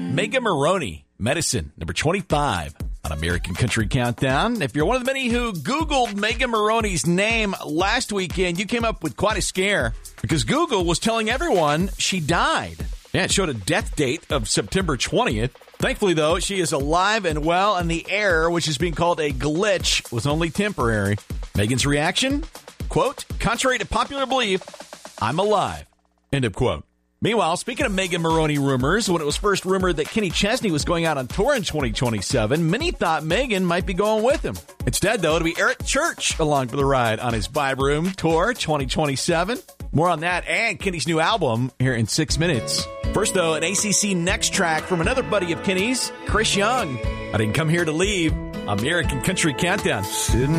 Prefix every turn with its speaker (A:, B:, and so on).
A: Megan Moroney, Medicine, number 25 on American Country Countdown. If you're one of the many who Googled Megan Moroney's name last weekend, you came up with quite a scare because Google was telling everyone she died. Yeah, it showed a death date of September 20th. Thankfully, though, she is alive and well, and the error, which is being called a glitch, was only temporary. Megan's reaction? Quote, contrary to popular belief, I'm alive. End of quote. Meanwhile, speaking of Megan Moroney rumors, when it was first rumored that Kenny Chesney was going out on tour in 2027, many thought Megan might be going with him. Instead, though, it'll be Eric Church along for the ride on his Vibe Room Tour 2027. More on that and Kenny's new album here in 6 minutes. First, though, an ACC Next track from another buddy of Kenny's, Chris Young. I didn't come here to leave. American Country Countdown.
B: Sitting